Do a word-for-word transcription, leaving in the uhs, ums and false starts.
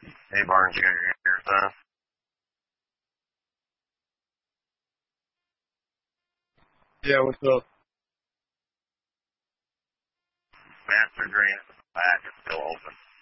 Hey, Barnes, you got your ears on? Yeah, what's up? Master drain at the back is still open.